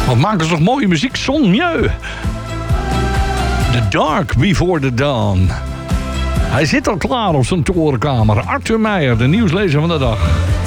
Wat maken ze toch mooie muziek? Son Mieu. The Dark Before the Dawn. Hij zit al klaar op zijn torenkamer. Arthur Meijer, de nieuwslezer van de dag.